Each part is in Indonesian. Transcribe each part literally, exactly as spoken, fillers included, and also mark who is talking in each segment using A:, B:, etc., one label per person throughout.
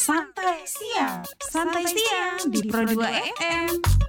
A: Santai siang, santai siang di Pro dua F M.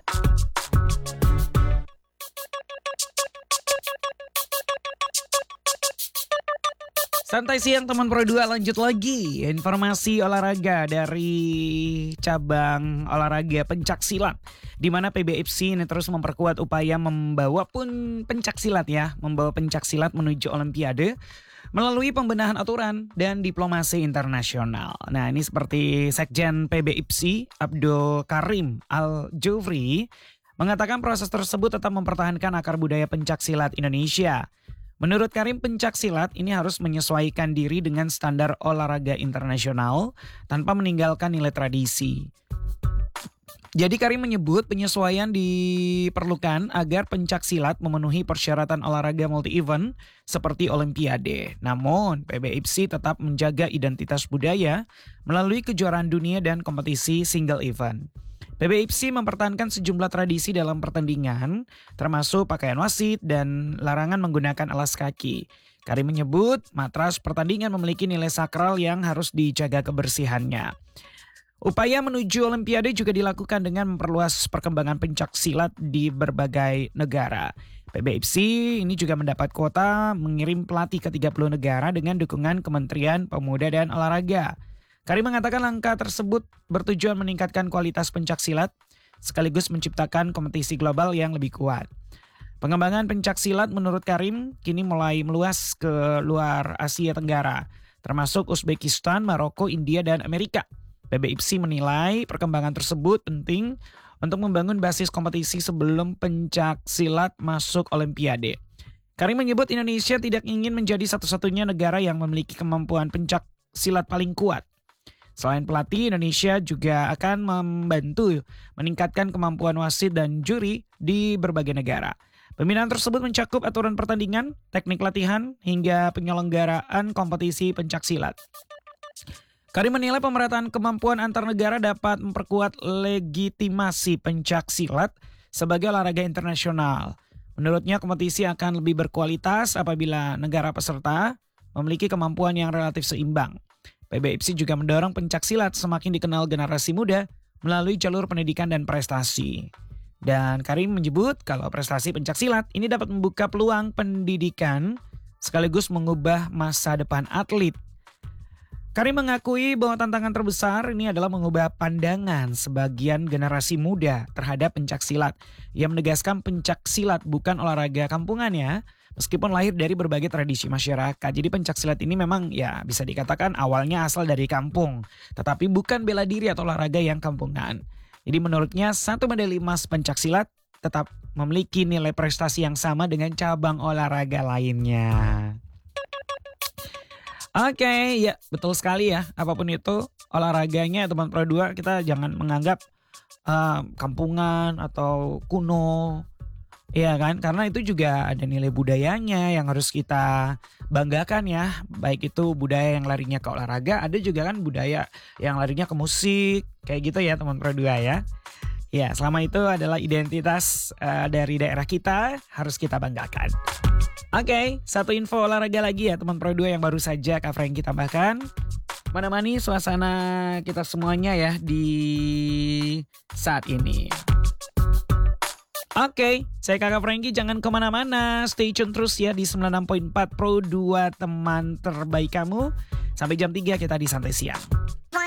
B: Santai siang teman Pro dua, lanjut lagi informasi olahraga dari cabang olahraga pencaksilat, di mana P B F C ini terus memperkuat upaya membawa pun pencaksilat ya, membawa pencaksilat menuju Olimpiade melalui pembenahan aturan dan diplomasi internasional. Nah, ini seperti Sekjen P B F C Abdul Karim Al-Jufri mengatakan proses tersebut tetap mempertahankan akar budaya pencaksilat Indonesia. Menurut Karim, pencaksilat ini harus menyesuaikan diri dengan standar olahraga internasional tanpa meninggalkan nilai tradisi. Jadi Karim menyebut penyesuaian diperlukan agar pencaksilat memenuhi persyaratan olahraga multi-event seperti Olimpiade. Namun P B F C tetap menjaga identitas budaya melalui kejuaraan dunia dan kompetisi single event. P B F C mempertahankan sejumlah tradisi dalam pertandingan, termasuk pakaian wasit dan larangan menggunakan alas kaki. Karim menyebut matras pertandingan memiliki nilai sakral yang harus dijaga kebersihannya. Upaya menuju Olimpiade juga dilakukan dengan memperluas perkembangan pencaksilat di berbagai negara. P B F C ini juga mendapat kuota mengirim pelatih ke tiga puluh negara dengan dukungan Kementerian Pemuda dan Olahraga. Karim mengatakan langkah tersebut bertujuan meningkatkan kualitas pencaksilat sekaligus menciptakan kompetisi global yang lebih kuat. Pengembangan pencaksilat menurut Karim kini mulai meluas ke luar Asia Tenggara, termasuk Uzbekistan, Maroko, India, dan Amerika. P B F C menilai perkembangan tersebut penting untuk membangun basis kompetisi sebelum pencaksilat masuk Olimpiade. Karim menyebut Indonesia tidak ingin menjadi satu-satunya negara yang memiliki kemampuan pencaksilat paling kuat. Selain pelatih, Indonesia juga akan membantu meningkatkan kemampuan wasit dan juri di berbagai negara. Pembinaan tersebut mencakup aturan pertandingan, teknik latihan, hingga penyelenggaraan kompetisi pencaksilat. Karim menilai pemerataan kemampuan antar negara dapat memperkuat legitimasi pencaksilat sebagai olahraga internasional. Menurutnya kompetisi akan lebih berkualitas apabila negara peserta memiliki kemampuan yang relatif seimbang. P B F C juga mendorong pencaksilat semakin dikenal generasi muda melalui jalur pendidikan dan prestasi. Dan Karim menyebut kalau prestasi pencaksilat ini dapat membuka peluang pendidikan sekaligus mengubah masa depan atlet. Karim mengakui bahwa tantangan terbesar ini adalah mengubah pandangan sebagian generasi muda terhadap pencaksilat. Ia menegaskan pencaksilat bukan olahraga kampungan ya, meskipun lahir dari berbagai tradisi masyarakat. Jadi pencaksilat ini memang ya bisa dikatakan awalnya asal dari kampung, tetapi bukan bela diri atau olahraga yang kampungan. Jadi menurutnya satu medali emas pencaksilat tetap memiliki nilai prestasi yang sama dengan cabang olahraga lainnya. Oke, okay, ya betul sekali ya. Apapun itu olahraganya teman Pro dua, kita jangan menganggap uh, kampungan atau kuno. Iya kan? Karena itu juga ada nilai budayanya yang harus kita banggakan ya. Baik itu budaya yang larinya ke olahraga, ada juga kan budaya yang larinya ke musik. Kayak gitu ya teman Pro dua ya. Ya, selama itu adalah identitas uh, dari daerah kita, harus kita banggakan. Oke, okay, satu info olahraga lagi ya teman Pro dua yang baru saja Kak Franky tambahkan. Menemani suasana kita semuanya ya di saat ini. Oke, okay, saya Kakak Franky, jangan kemana-mana. Stay tune terus ya di sembilan puluh enam koma empat Pro dua, teman terbaik kamu. Sampai jam tiga kita di Santai Siang.